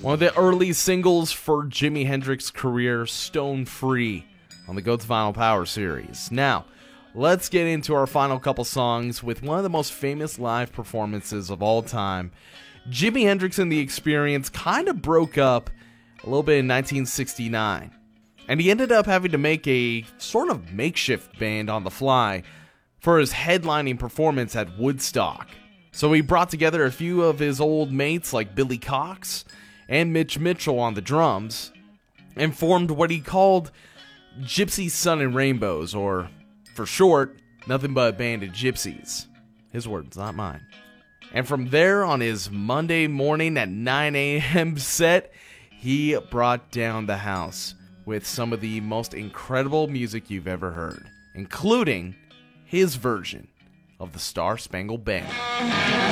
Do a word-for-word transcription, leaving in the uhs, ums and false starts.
One of the early singles for Jimi Hendrix's career, Stone Free, on the Goats Vinyl Power series. Now, let's get into our final couple songs with one of the most famous live performances of all time. Jimi Hendrix and the Experience kind of broke up a little bit in nineteen sixty-nine, and he ended up having to make a sort of makeshift band on the fly for his headlining performance at Woodstock. So he brought together a few of his old mates like Billy Cox and Mitch Mitchell on the drums, and formed what he called Gypsy Sun and Rainbows, or, for short, nothing but a band of gypsies. His words, not mine. And from there, on his Monday morning at nine a.m. set, he brought down the house with some of the most incredible music you've ever heard, including his version of the Star Spangled Banner.